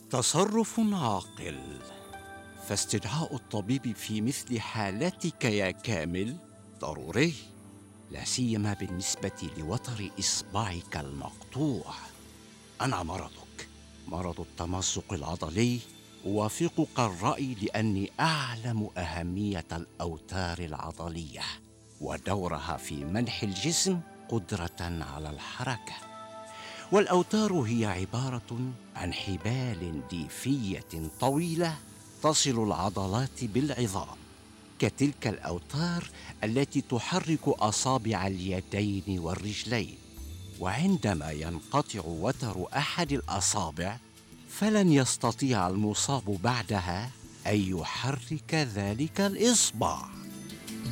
تصرف عاقل. فاستدعاء الطبيب في مثل حالتك يا كامل ضروري، لا سيما بالنسبة لوتر إصبعك المقطوع. أنا مرض التمزق العضلي. أوافقك الرأي لأني أعلم أهمية الأوتار العضلية ودورها في منح الجسم قدرة على الحركة. والأوتار هي عبارة عن حبال ليفية طويلة تصل العضلات بالعظام، كتلك الأوتار التي تحرك أصابع اليدين والرجلين. وعندما ينقطع وتر أحد الأصابع فلن يستطيع المصاب بعدها أن يحرك ذلك الإصبع.